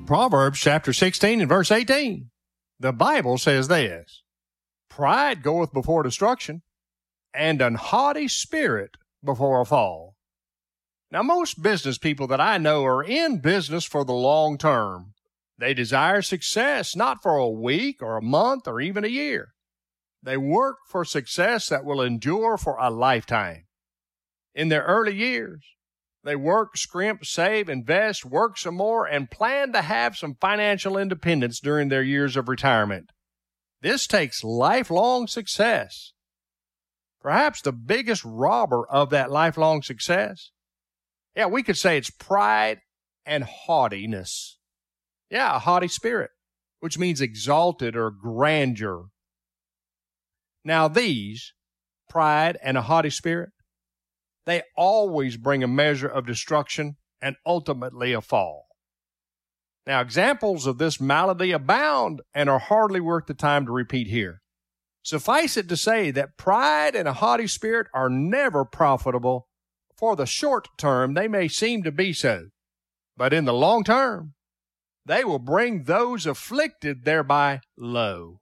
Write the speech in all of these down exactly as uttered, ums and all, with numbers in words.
Proverbs chapter sixteen and verse eighteen. The Bible says this, "Pride goeth before destruction, and an haughty spirit before a fall." Now, most business people that I know are in business for the long term. They desire success not for a week or a month or even a year. They work for success that will endure for a lifetime. In their early years, they work, scrimp, save, invest, work some more, and plan to have some financial independence during their years of retirement. This takes lifelong success. Perhaps the biggest robber of that lifelong success, yeah, we could say it's pride and haughtiness. Yeah, a haughty spirit, which means exalted or grandeur. Now these, pride and a haughty spirit, they always bring a measure of destruction and ultimately a fall. Now, examples of this malady abound and are hardly worth the time to repeat here. Suffice it to say that pride and a haughty spirit are never profitable. For the short term, they may seem to be so, but in the long term, they will bring those afflicted thereby low.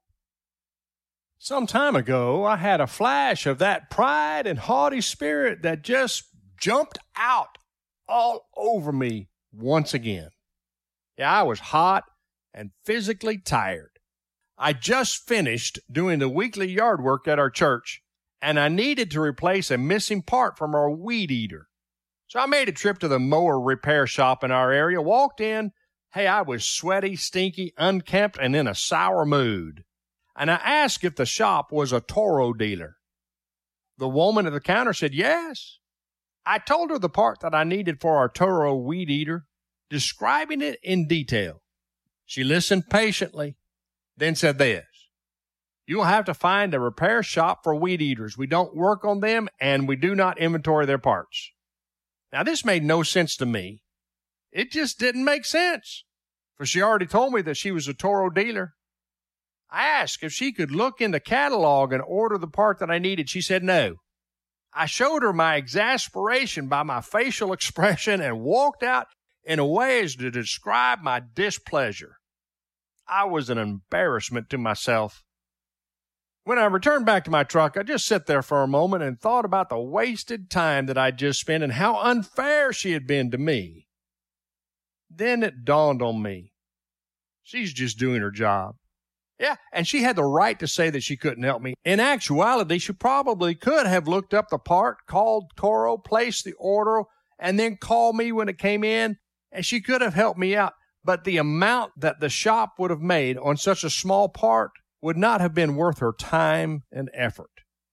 Some time ago, I had a flash of that pride and haughty spirit that just jumped out all over me once again. Yeah, I was hot and physically tired. I just finished doing the weekly yard work at our church, and I needed to replace a missing part from our weed eater. So I made a trip to the mower repair shop in our area, walked in. Hey, I was sweaty, stinky, unkempt, and in a sour mood. And I asked if the shop was a Toro dealer. The woman at the counter said yes. I told her the part that I needed for our Toro weed eater, describing it in detail. She listened patiently, then said this, "You'll have to find a repair shop for weed eaters. We don't work on them, and we do not inventory their parts." Now, this made no sense to me. It just didn't make sense, for she already told me that she was a Toro dealer. I asked if she could look in the catalog and order the part that I needed. She said no. I showed her my exasperation by my facial expression and walked out in a way as to describe my displeasure. I was an embarrassment to myself. When I returned back to my truck, I just sat there for a moment and thought about the wasted time that I'd just spent and how unfair she had been to me. Then it dawned on me. She's just doing her job. Yeah, and she had the right to say that she couldn't help me. In actuality, she probably could have looked up the part, called Toro, placed the order, and then called me when it came in, and she could have helped me out. But the amount that the shop would have made on such a small part would not have been worth her time and effort.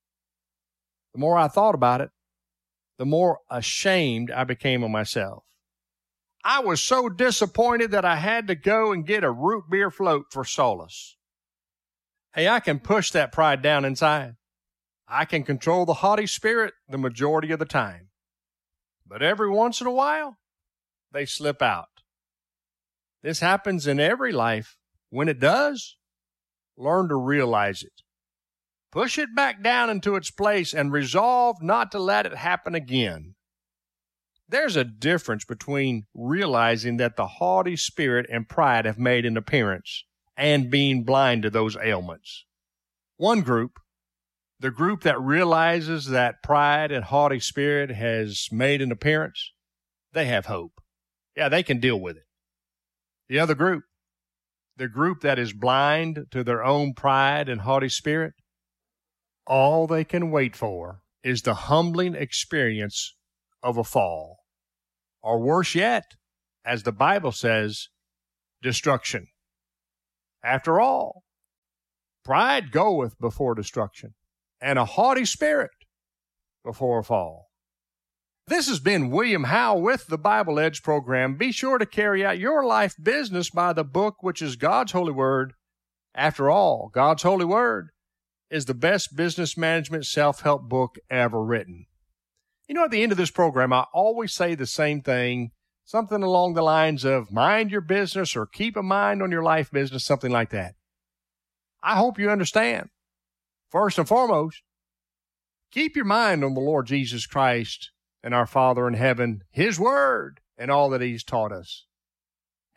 The more I thought about it, the more ashamed I became of myself. I was so disappointed that I had to go and get a root beer float for solace. Hey, I can push that pride down inside. I can control the haughty spirit the majority of the time. But every once in a while, they slip out. This happens in every life. When it does, learn to realize it. Push it back down into its place and resolve not to let it happen again. There's a difference between realizing that the haughty spirit and pride have made an appearance and being blind to those ailments. One group, the group that realizes that pride and haughty spirit has made an appearance, they have hope. Yeah, they can deal with it. The other group, the group that is blind to their own pride and haughty spirit, all they can wait for is the humbling experience of a fall. Or worse yet, as the Bible says, destruction. After all, pride goeth before destruction, and a haughty spirit before a fall. This has been William Howe with the Bible Edge program. Be sure to carry out your life business by the book, which is God's Holy Word. After all, God's Holy Word is the best business management self-help book ever written. You know, at the end of this program, I always say the same thing, something along the lines of mind your business or keep a mind on your life business, something like that. I hope you understand. First and foremost, keep your mind on the Lord Jesus Christ and our Father in heaven, His Word, and all that He's taught us.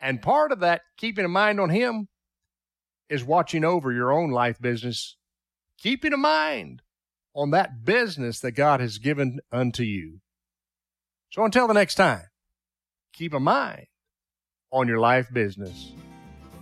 And part of that, keeping a mind on Him, is watching over your own life business, keeping a mind on that business that God has given unto you. So until the next time, keep a mind on your life business.